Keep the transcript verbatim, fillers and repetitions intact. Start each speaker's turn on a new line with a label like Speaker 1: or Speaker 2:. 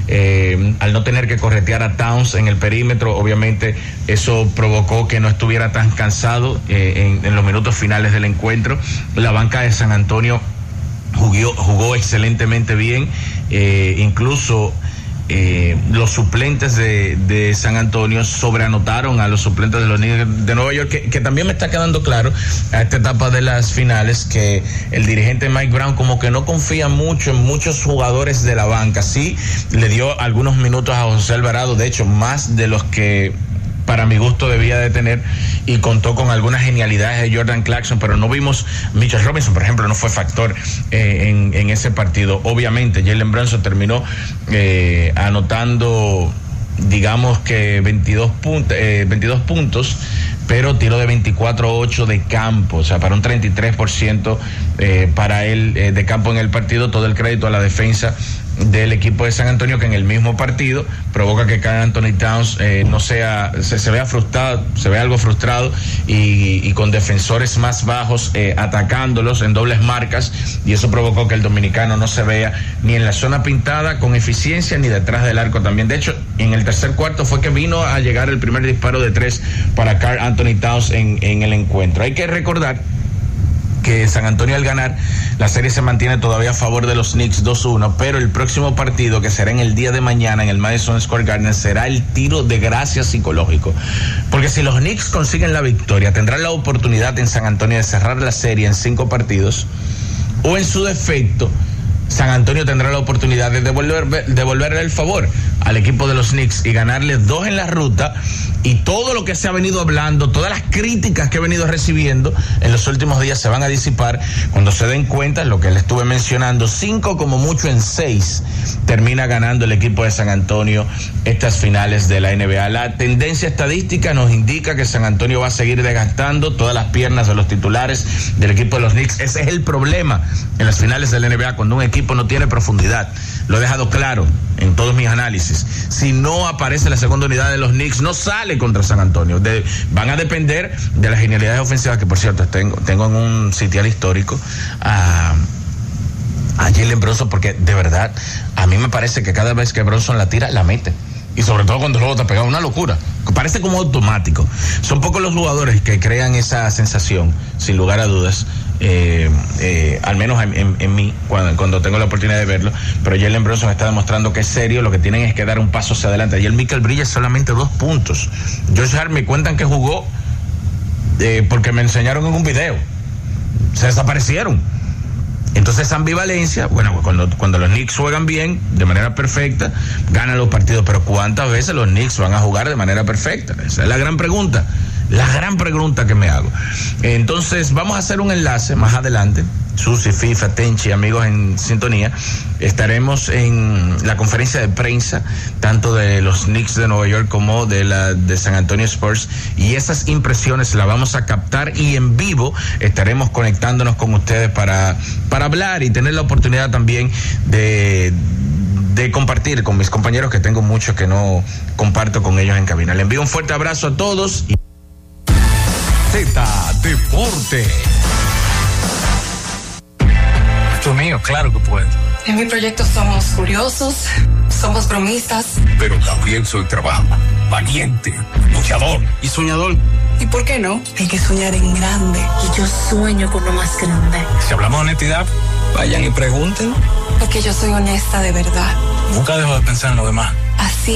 Speaker 1: eh, al no tener que corretear a Towns en el perímetro, obviamente eso provocó que no estuviera tan cansado eh, en, en los minutos finales del encuentro. La banca de San Antonio jugó, jugó excelentemente bien, eh, incluso Eh, los suplentes de, de San Antonio sobreanotaron a los suplentes de los Knicks de Nueva York, que, que también me está quedando claro a esta etapa de las finales que el dirigente Mike Brown como que no confía mucho en muchos jugadores de la banca. Sí, le dio algunos minutos a José Alvarado, de hecho más de los que para mi gusto debía de tener, y contó con algunas genialidades de Jordan Clarkson, pero no vimos, Mitchell Robinson por ejemplo no fue factor eh, en, en ese partido. Obviamente Jalen Brunson terminó eh, anotando digamos que veintidós, punt- eh, veintidós puntos, pero tiró de veinticuatro a ocho de campo, o sea, para un treinta y tres por ciento eh, para él eh, de campo en el partido. Todo el crédito a la defensa del equipo de San Antonio, que en el mismo partido provoca que Karl Anthony Towns eh, no sea, se, se vea frustrado, se vea algo frustrado y, y con defensores más bajos eh, atacándolos en dobles marcas, y eso provocó que el dominicano no se vea ni en la zona pintada con eficiencia ni detrás del arco también. De hecho, en el tercer cuarto fue que vino a llegar el primer disparo de tres para Karl Anthony Towns en, en el encuentro. Hay que recordar que San Antonio, al ganar, la serie se mantiene todavía a favor de los Knicks dos uno, pero el próximo partido, que será en el día de mañana en el Madison Square Garden, será el tiro de gracia psicológico, porque si los Knicks consiguen la victoria, tendrán la oportunidad en San Antonio de cerrar la serie en cinco partidos, o en su defecto San Antonio tendrá la oportunidad de devolver, devolverle el favor al equipo de los Knicks y ganarle dos en la ruta, y todo lo que se ha venido hablando, todas las críticas que he venido recibiendo en los últimos días se van a disipar cuando se den cuenta, lo que le estuve mencionando, cinco como mucho en seis termina ganando el equipo de San Antonio estas finales de la N B A. La tendencia estadística nos indica que San Antonio va a seguir desgastando todas las piernas de los titulares del equipo de los Knicks. Ese es el problema en las finales de la N B A, cuando un equipo no tiene profundidad. Lo he dejado claro en todos mis análisis. Si no aparece la segunda unidad de los Knicks, no sale contra San Antonio. De, van a depender de las genialidades ofensivas, que por cierto tengo, tengo en un sitial histórico a, a Jalen Brunson, porque de verdad a mí me parece que cada vez que Brunson la tira, la mete. Y sobre todo cuando luego te pega, una locura. Parece como automático. Son pocos los jugadores que crean esa sensación, sin lugar a dudas. Eh, eh, al menos en, en, en mí, cuando, cuando tengo la oportunidad de verlo. Pero Jalen Brunson está demostrando que es serio. Lo que tienen es que dar un paso hacia adelante. Ayer Michael Bridges solamente dos puntos. Josh Hart me cuentan que jugó eh, porque me enseñaron en un video. Se desaparecieron. Entonces esa ambivalencia, bueno, cuando, cuando los Knicks juegan bien, de manera perfecta, ganan los partidos, pero ¿cuántas veces los Knicks van a jugar de manera perfecta? Esa es la gran pregunta, la gran pregunta que me hago. Entonces vamos a hacer un enlace más adelante. Susi, FIFA, Tenchi, amigos en sintonía, estaremos en la conferencia de prensa tanto de los Knicks de Nueva York como de la de San Antonio Spurs, y esas impresiones las vamos a captar, y en vivo estaremos conectándonos con ustedes para, para hablar y tener la oportunidad también de de compartir con mis compañeros, que tengo muchos que no comparto con ellos en cabina. Le envío un fuerte abrazo a todos. Y...
Speaker 2: Z Deporte.
Speaker 3: Esto es mío, claro que puedo.
Speaker 4: En mi proyecto somos curiosos, somos bromistas.
Speaker 2: Pero también soy trabajo, valiente, luchador y soñador.
Speaker 4: ¿Y por qué no? Hay que soñar en grande.
Speaker 5: Y yo sueño con lo más grande.
Speaker 3: Si hablamos de honestidad, vayan y pregunten.
Speaker 4: Porque yo soy honesta de verdad.
Speaker 3: Nunca dejo de pensar en lo demás.
Speaker 4: Así